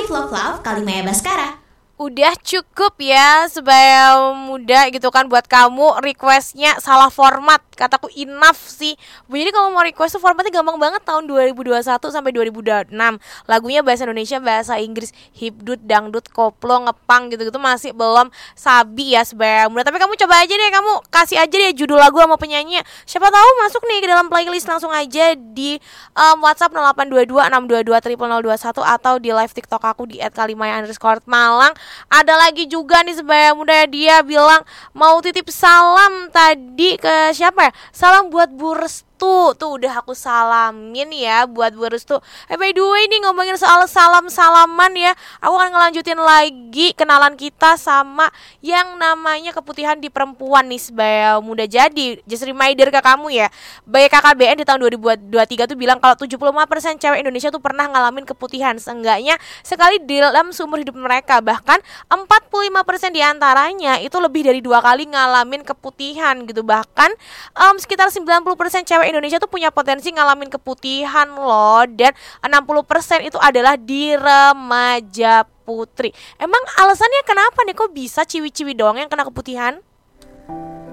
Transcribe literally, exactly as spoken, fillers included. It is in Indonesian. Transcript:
Live Love Love Kalimaya Baskara. Udah cukup ya sebaya muda gitu kan buat kamu requestnya salah format. Kataku enough sih. Jadi kalau mau request tuh formatnya gampang banget tahun dua ribu dua puluh satu sampai dua ribu dua puluh enam. Lagunya bahasa Indonesia, bahasa Inggris, hipdut, dangdut, koplo, ngepang gitu-gitu masih belum sabi ya sebaya muda. Tapi kamu coba aja deh, kamu kasih aja deh judul lagu sama penyanyinya. Siapa tahu masuk nih ke dalam playlist. Langsung aja di um, WhatsApp nol delapan dua dua enam dua dua nol nol nol dua satu atau di live TikTok aku di et kalimaya underscore malang. Ada lagi juga nih sebaya muda, dia bilang mau titip salam tadi ke siapa ya? Salam buat Bu Restu. Tuh udah aku salamin ya buat Bu Restu. Eh by the way nih, ngomongin soal salam-salaman ya, aku akan ngelanjutin lagi kenalan kita sama yang namanya keputihan di perempuan nih sebaya muda. Jadi just reminder ke kamu ya, B K K B N di tahun dua ribu dua puluh tiga tuh bilang kalau tujuh puluh lima persen cewek Indonesia tuh pernah ngalamin keputihan seenggaknya sekali dalam seumur hidup mereka. Bahkan empat puluh lima persen diantaranya itu lebih dari dua kali ngalamin keputihan gitu. Bahkan um, sekitar sembilan puluh persen cewek Indonesia tuh punya potensi ngalamin keputihan loh. Dan enam puluh persen itu adalah di remaja putri. Emang alasannya kenapa nih, kok bisa ciwi-ciwi doang yang kena keputihan?